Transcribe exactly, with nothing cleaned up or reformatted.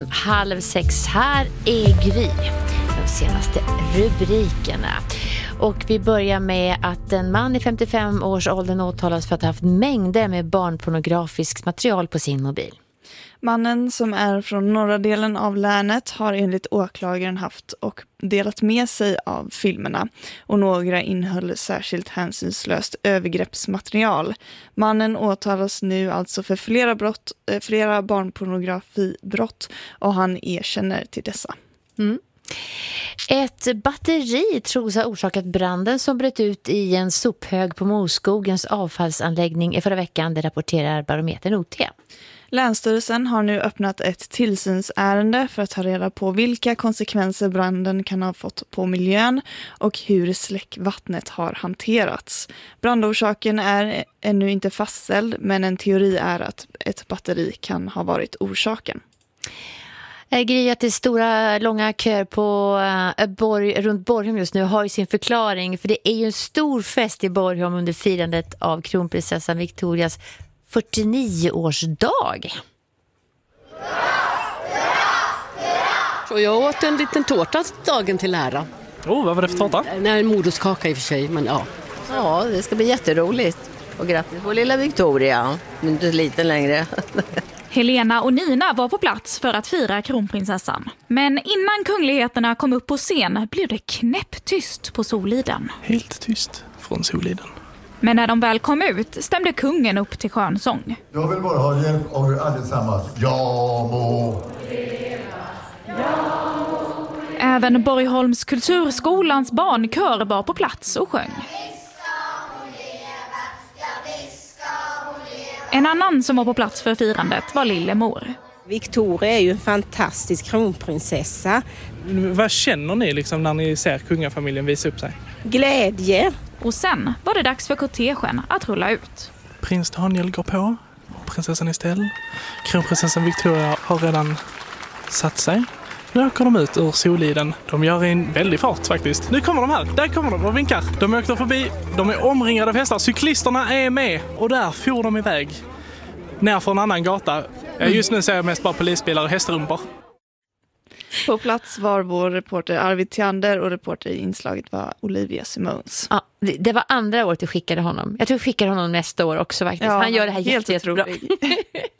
halv sex. Här är Gry. De senaste rubrikerna. Och vi börjar med att en man i femtiofem års åldern åtalas för att ha haft mängder med barnpornografiskt material på sin mobil. Mannen, som är från norra delen av länet, har enligt åklagaren haft och delat med sig av filmerna, och några innehöll särskilt hänsynslöst övergreppsmaterial. Mannen åtalas nu alltså för flera brott, flera barnpornografibrott, och han erkänner till dessa. Mm. Ett batteri tros ha orsakat branden som bröt ut i en sophög på Moskogens avfallsanläggning i förra veckan, det rapporterar Barometern O T. Länsstyrelsen har nu öppnat ett tillsynsärende för att ta reda på vilka konsekvenser branden kan ha fått på miljön och hur släckvattnet har hanterats. Brandorsaken är ännu inte fastställd, men en teori är att ett batteri kan ha varit orsaken. Gry, att det är stora långa köer på äh, Borg, runt Borgholm just nu har ju sin förklaring, för det är ju en stor fest i Borgholm under firandet av kronprinsessan Victorias fyrtionio-årsdag. Och jag åt en liten tårta dagen till ära. Oh, vad var det för tårta? Nej, en moderskaka i och för sig, men ja. Ja, det ska bli jätteroligt. Och grattis på lilla Victoria. Men inte liten längre. Helena och Nina var på plats för att fira kronprinsessan. Men innan kungligheterna kom upp på scen blev det knäpptyst på Soliden. Helt tyst från Soliden. Men när de väl kom ut stämde kungen upp till skönsång. Jag vill bara ha hjälp av er allesammans. Ja må. Även Borgholms kulturskolans barnkör var på plats och sjöng. En annan som var på plats för firandet var Lillemor. Victoria är ju en fantastisk kronprinsessa. Vad känner ni liksom när ni ser kungafamiljen visa upp sig? Glädje. Och sen var det dags för kortegen att rulla ut. Prins Daniel går på, prinsessan Estelle. Kronprinsessan Victoria har redan satt sig. Nu åker de ut ur Soliden. De gör en väldig fart faktiskt. Nu kommer de här. Där kommer de och vinkar. De åkte förbi. De är omringade av hästar. Cyklisterna är med. Och där får de iväg. Ner för en annan gata. Just nu ser jag mest bara polisbilar och hästrumpor. På plats var vår reporter Arvid Tiander, och reporter i inslaget var Olivia Simons. Ja, det, det var andra året vi skickade honom. Jag tror vi skickar honom nästa år också faktiskt. Ja, han gör det här helt jätte, jättebra.